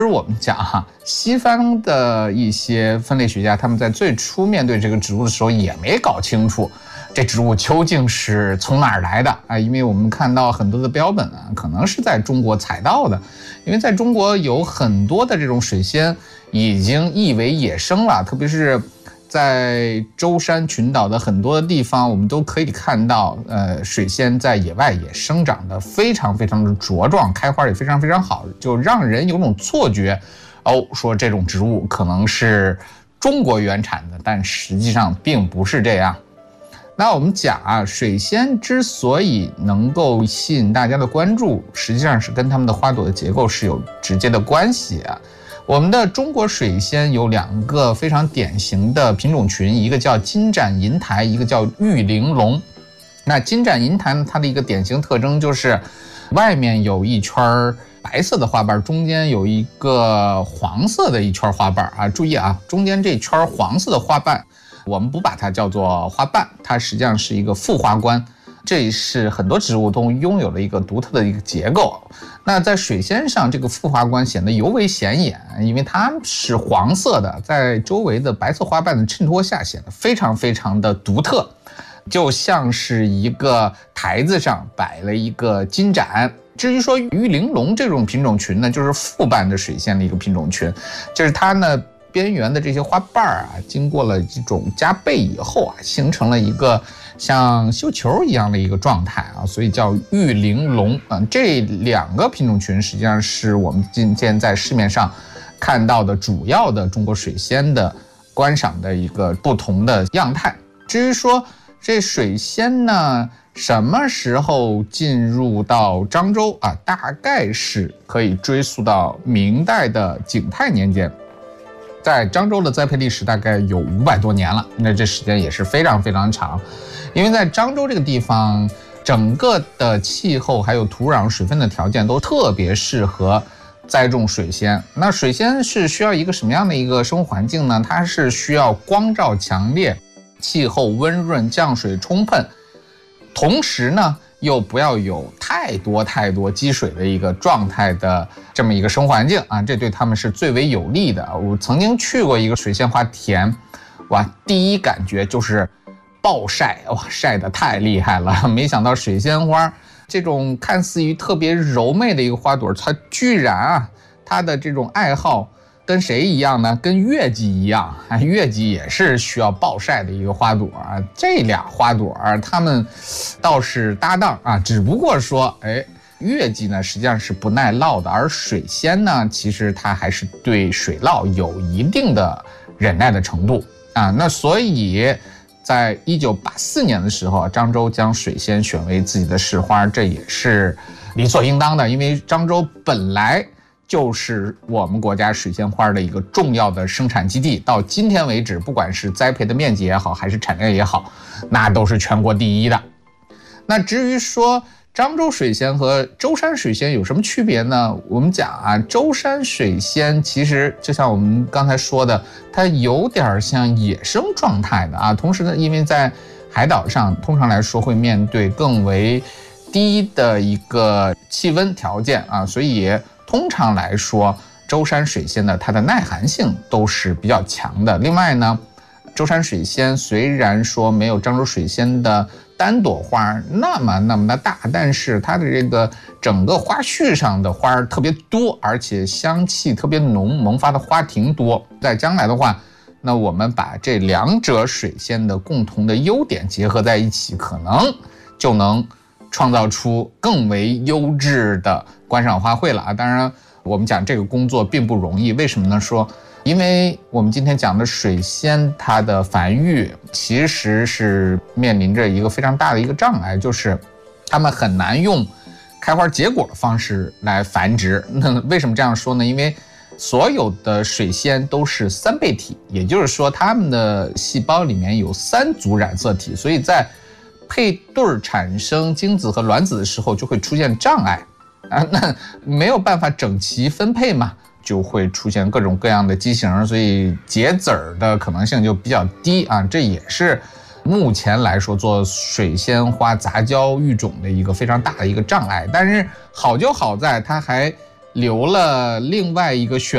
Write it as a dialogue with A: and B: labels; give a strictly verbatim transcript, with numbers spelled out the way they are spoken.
A: 就是我们讲哈，西方的一些分类学家，他们在最初面对这个植物的时候，也没搞清楚这植物究竟是从哪儿来的啊？因为我们看到很多的标本啊，可能是在中国采到的，因为在中国有很多的这种水仙已经易为野生了，特别是在舟山群岛的很多的地方，我们都可以看到，呃，水仙在野外也生长得非常非常的茁壮，开花也非常非常好，就让人有种错觉，哦，说这种植物可能是中国原产的，但实际上并不是这样。那我们讲啊，水仙之所以能够吸引大家的关注，实际上是跟它们的花朵的结构是有直接的关系啊。我们的中国水仙有两个非常典型的品种群，一个叫金盏银台，一个叫玉玲珑。那金盏银台它的一个典型特征就是外面有一圈白色的花瓣，中间有一个黄色的一圈花瓣啊。注意啊，中间这圈黄色的花瓣，我们不把它叫做花瓣，它实际上是一个副花冠。这是很多植物都拥有了一个独特的一个结构。那在水仙上，这个副花冠显得尤为显眼，因为它是黄色的，在周围的白色花瓣的衬托下，显得非常非常的独特，就像是一个台子上摆了一个金盏。至于说玉玲珑这种品种群呢，就是副瓣的水仙的一个品种群，就是它呢边缘的这些花瓣啊，经过了这种加倍以后啊，形成了一个像绣球一样的一个状态啊，所以叫玉玲珑啊。这两个品种群实际上是我们今天在市面上看到的主要的中国水仙的观赏的一个不同的样态。至于说这水仙呢，什么时候进入到漳州啊？大概是可以追溯到明代的景泰年间。在漳州的栽培历史大概有五百多年了，那这时间也是非常非常长。因为在漳州这个地方，整个的气候还有土壤水分的条件都特别适合栽种水仙。那水仙是需要一个什么样的一个生活环境呢？它是需要光照强烈，气候温润，降水充沛，同时呢又不要有太多太多积水的一个状态的这么一个生活环境啊，这对他们是最为有利的。我曾经去过一个水仙花田，哇，第一感觉就是暴晒，哇，晒得太厉害了！没想到水仙花这种看似于特别柔媚的一个花朵，它居然啊，它的这种爱好跟谁一样呢？跟月季一样，月季也是需要暴晒的一个花朵啊。这俩花朵它们倒是搭档啊，只不过说，哎，月季呢实际上是不耐涝的，而水仙呢，其实它还是对水涝有一定的忍耐的程度啊。那所以在一九八四年的时候，漳州将水仙选为自己的市花，这也是理所应当的，因为漳州本来就是我们国家水仙花的一个重要的生产基地，到今天为止，不管是栽培的面积也好，还是产量也好，那都是全国第一的。那至于说漳州水仙和舟山水仙有什么区别呢？我们讲啊，舟山水仙其实就像我们刚才说的，它有点像野生状态的啊。同时呢，因为在海岛上，通常来说会面对更为低的一个气温条件啊，所以通常来说，舟山水仙呢，它的耐寒性都是比较强的。另外呢，舟山水仙虽然说没有漳州水仙的单朵花那么那么的大，但是它的这个整个花序上的花特别多，而且香气特别浓，萌发的花亭多。在将来的话，那我们把这两者水仙的共同的优点结合在一起，可能就能创造出更为优质的观赏花卉了啊！当然，我们讲这个工作并不容易，为什么呢？说，因为我们今天讲的水仙，它的繁育其实是面临着一个非常大的一个障碍，就是它们很难用开花结果的方式来繁殖。那为什么这样说呢？因为所有的水仙都是三倍体，也就是说，它们的细胞里面有三组染色体，所以在配对产生精子和卵子的时候就会出现障碍啊，那没有办法整齐分配嘛，就会出现各种各样的畸形，所以结籽儿的可能性就比较低啊。这也是目前来说做水仙花杂交育种的一个非常大的一个障碍。但是好就好在它还留了另外一个选